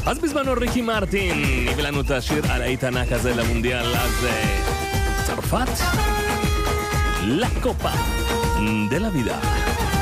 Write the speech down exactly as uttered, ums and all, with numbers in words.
אז בזמנו ריקי מרטין הביא לנו את השיר על העיתנק הזה למונדיאל, אז צרפת, לה קופה דה לה וידה.